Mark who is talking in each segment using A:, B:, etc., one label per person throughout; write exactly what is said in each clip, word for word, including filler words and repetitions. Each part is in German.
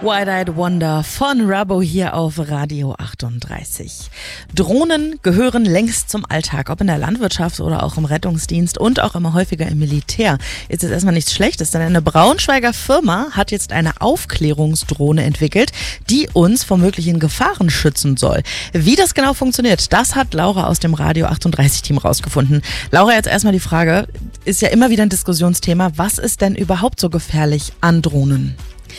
A: Wide-Eyed Wonder von Rabo hier auf Radio achtunddreißig. Drohnen gehören längst zum Alltag, ob in der Landwirtschaft oder auch im Rettungsdienst und auch immer häufiger im Militär. Ist jetzt erstmal nichts Schlechtes, denn eine Braunschweiger Firma hat jetzt eine Aufklärungsdrohne entwickelt, die uns vor möglichen Gefahren schützen soll. Wie das genau funktioniert, das hat Laura aus dem Radio achtunddreißig Team rausgefunden. Laura, jetzt erstmal die Frage, ist ja immer wieder ein Diskussionsthema, was ist denn überhaupt so gefährlich an Drohnen?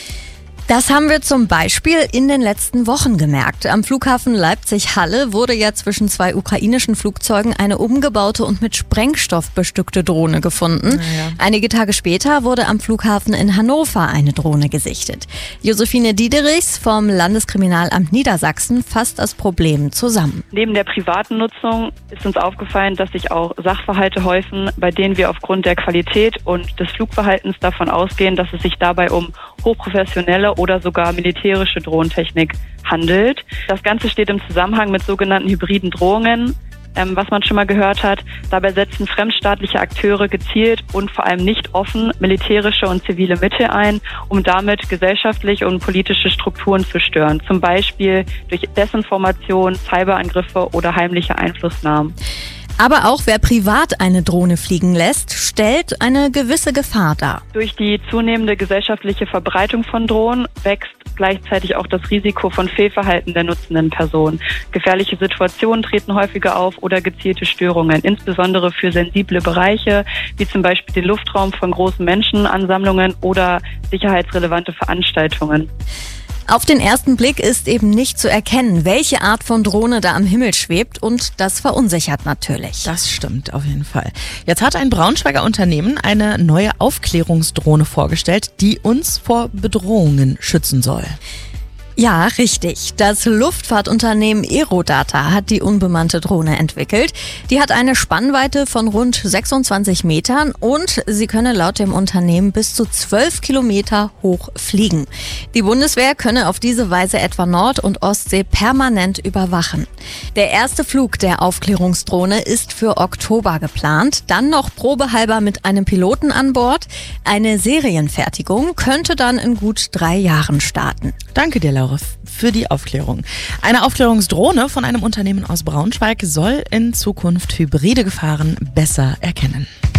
B: Das haben wir zum Beispiel in den letzten Wochen gemerkt. Am Flughafen Leipzig-Halle wurde ja zwischen zwei ukrainischen Flugzeugen eine umgebaute und mit Sprengstoff bestückte Drohne gefunden.
A: Naja.
B: Einige Tage später wurde am Flughafen in Hannover eine Drohne gesichtet. Josephine Diederichs vom Landeskriminalamt Niedersachsen fasst das Problem zusammen.
C: Neben der privaten Nutzung ist uns aufgefallen, dass sich auch Sachverhalte häufen, bei denen wir aufgrund der Qualität und des Flugverhaltens davon ausgehen, dass es sich dabei um hochprofessionelle oder sogar militärische Drohnentechnik handelt. Das Ganze steht im Zusammenhang mit sogenannten hybriden Drohungen, ähm, was man schon mal gehört hat. Dabei setzen fremdstaatliche Akteure gezielt und vor allem nicht offen militärische und zivile Mittel ein, um damit gesellschaftliche und politische Strukturen zu stören. Zum Beispiel durch Desinformation, Cyberangriffe oder heimliche Einflussnahmen.
B: Aber auch wer privat eine Drohne fliegen lässt, stellt eine gewisse Gefahr dar.
C: Durch die zunehmende gesellschaftliche Verbreitung von Drohnen wächst gleichzeitig auch das Risiko von Fehlverhalten der nutzenden Person. Gefährliche Situationen treten häufiger auf oder gezielte Störungen, insbesondere für sensible Bereiche, wie zum Beispiel den Luftraum von großen Menschenansammlungen oder sicherheitsrelevante Veranstaltungen.
B: Auf den ersten Blick ist eben nicht zu erkennen, welche Art von Drohne da am Himmel schwebt, und das verunsichert natürlich.
A: Das stimmt auf jeden Fall. Jetzt hat ein Braunschweiger Unternehmen eine neue Aufklärungsdrohne vorgestellt, die uns vor Bedrohungen schützen soll.
B: Ja, richtig. Das Luftfahrtunternehmen Aerodata hat die unbemannte Drohne entwickelt. Die hat eine Spannweite von rund sechsundzwanzig Metern und sie könne laut dem Unternehmen bis zu zwölf Kilometer hoch fliegen. Die Bundeswehr könne auf diese Weise etwa Nord- und Ostsee permanent überwachen. Der erste Flug der Aufklärungsdrohne ist für Oktober geplant, dann noch probehalber mit einem Piloten an Bord. Eine Serienfertigung könnte dann in gut drei Jahren starten.
A: Danke dir, Laura, für die Aufklärung. Eine Aufklärungsdrohne von einem Unternehmen aus Braunschweig soll in Zukunft hybride Gefahren besser erkennen.